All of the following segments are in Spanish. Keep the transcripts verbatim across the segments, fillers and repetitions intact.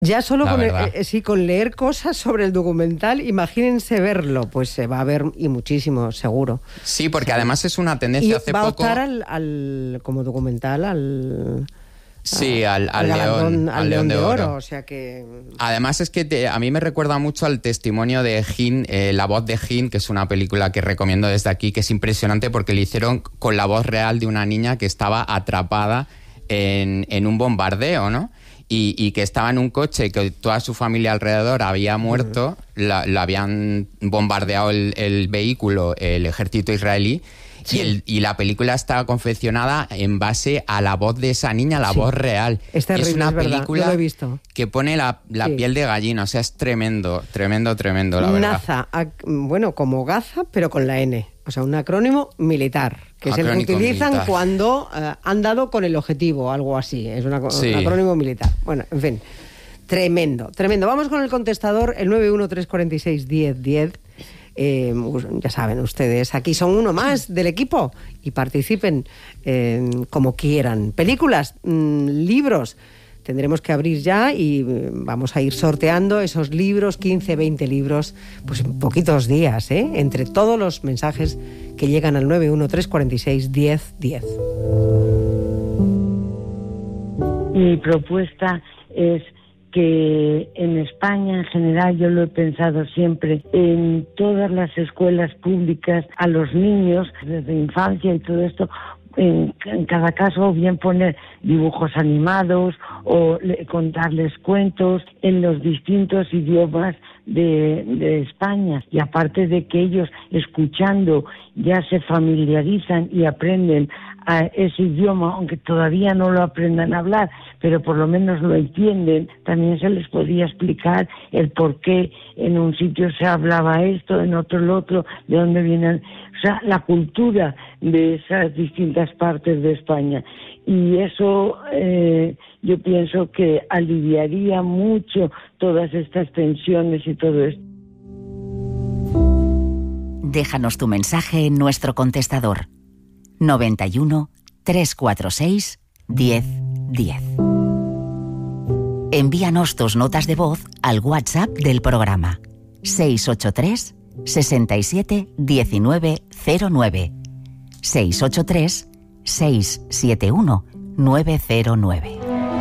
Ya solo con, eh, sí, con leer cosas sobre el documental, imagínense verlo, pues se va a ver y muchísimo, seguro. Sí, porque sí. Además es una tendencia. Y hace va poco... a optar al, al, como documental al... Sí, al, al, al, león, al, al León de Oro. Oro. O sea que... Además es que te, a mí me recuerda mucho al testimonio de Hin, eh, La voz de Hin, que es una película que recomiendo desde aquí, que es impresionante porque le hicieron con la voz real de una niña que estaba atrapada en, en un bombardeo, ¿no? Y, y que estaba en un coche y que toda su familia alrededor había muerto, uh-huh. la, la habían bombardeado el, el vehículo, el ejército israelí, sí. y, el, y la película estaba confeccionada en base a la voz de esa niña, la sí. voz real. Es terrible, es una es verdad, película yo lo he visto. Que pone la, la sí. piel de gallina, o sea, es tremendo, tremendo, tremendo, la verdad. Naza, bueno, como Gaza, pero con la N, o sea, un acrónimo militar. Que Acrónico es el que utilizan militar. Cuando uh, han dado con el objetivo, algo así. Es una, sí. un acrónimo militar. Bueno, en fin, tremendo, tremendo. Vamos con el contestador, el nueve uno tres cuatro seis, diez diez. Eh, ya saben ustedes, aquí son uno más del equipo y participen eh, como quieran. Películas, mmm, libros. Tendremos que abrir ya y vamos a ir sorteando esos libros, quince, veinte libros, pues en poquitos días, ¿eh? Entre todos los mensajes que llegan al nueve uno tres cuatro seis, diez diez. Mi propuesta es que en España en general, yo lo he pensado siempre, en todas las escuelas públicas a los niños desde infancia y todo esto, En, en cada caso, o bien poner dibujos animados o le, contarles cuentos en los distintos idiomas de, de España. Y aparte de que ellos, escuchando, ya se familiarizan y aprenden a ese idioma, aunque todavía no lo aprendan a hablar, pero por lo menos lo entienden, también se les podría explicar el por qué en un sitio se hablaba esto, en otro lo otro, de dónde vienen, o sea, la cultura de esas distintas partes de España. Y eso eh, yo pienso que aliviaría mucho todas estas tensiones y todo esto. Déjanos tu mensaje en nuestro contestador noventa y uno, trescientos cuarenta y seis, diez diez. Envíanos tus notas de voz al WhatsApp del programa seis ocho tres, seis siete, uno nueve cero nueve seis ocho tres, seis siete uno, nueve cero nueve.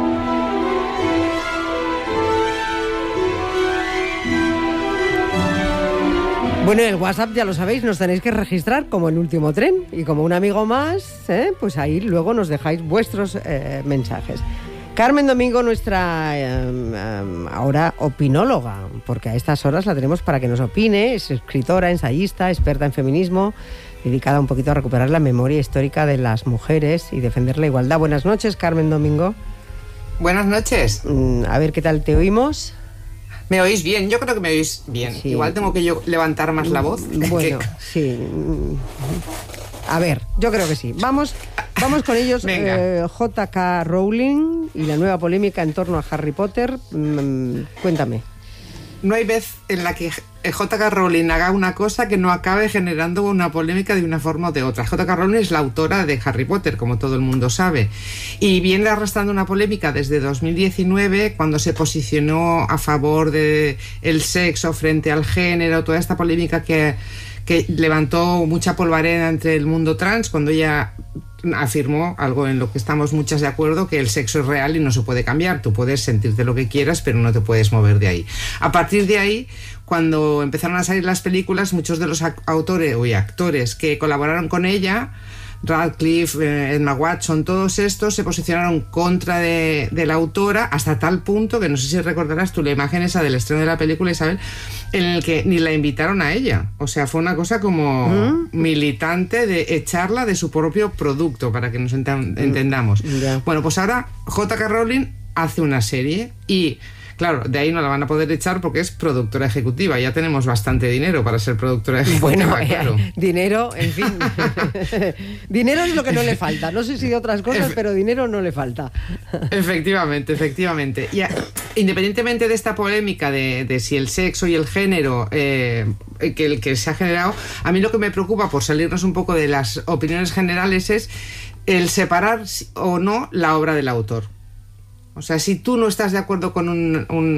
Bueno, el WhatsApp ya lo sabéis, nos tenéis que registrar como el último tren y como un amigo más, ¿eh? Pues ahí luego nos dejáis vuestros eh, mensajes. Carmen Domingo, nuestra eh, eh, ahora opinóloga, porque a estas horas la tenemos para que nos opine, es escritora, ensayista, experta en feminismo, dedicada un poquito a recuperar la memoria histórica de las mujeres y defender la igualdad. Buenas noches, Carmen Domingo. Buenas noches. Mm, a ver qué tal te oímos. ¿Me oís bien? Yo creo que me oís bien. Sí. Igual tengo que yo levantar más la voz. Bueno, sí. A ver, yo creo que sí. Vamos, vamos con ellos. eh, J K Rowling y la nueva polémica en torno a Harry Potter. Mm, cuéntame. No hay vez en la que J K Rowling haga una cosa que no acabe generando una polémica de una forma o de otra. J K Rowling es la autora de Harry Potter, como todo el mundo sabe, y viene arrastrando una polémica desde dos mil diecinueve, cuando se posicionó a favor de el sexo frente al género, toda esta polémica que, que levantó mucha polvareda entre el mundo trans, cuando ella afirmó algo en lo que estamos muchas de acuerdo, que el sexo es real y no se puede cambiar. Tú puedes sentirte lo que quieras, pero no te puedes mover de ahí. A partir de ahí, cuando empezaron a salir las películas, muchos de los autores o actores que colaboraron con ella, Radcliffe, Emma Watson, todos estos se posicionaron contra de, de la autora, hasta tal punto que no sé si recordarás tú la imagen esa del estreno de la película, Isabel, en el que ni la invitaron a ella. O sea, fue una cosa como ¿Mm? militante de echarla de su propio producto, para que nos ent- entendamos. Yeah. Bueno, pues ahora J K Rowling hace una serie y... Claro, de ahí no la van a poder echar porque es productora ejecutiva. Ya tenemos bastante dinero para ser productora ejecutiva, bueno, claro. Eh, dinero, en fin. Dinero es lo que no le falta. No sé si de otras cosas, Efe- pero dinero no le falta. Efectivamente, efectivamente. Y a, independientemente de esta polémica de, de si el sexo y el género eh, que, el que se ha generado, a mí lo que me preocupa, por salirnos un poco de las opiniones generales, es el separar o no la obra del autor. O sea, si tú no estás de acuerdo con un, un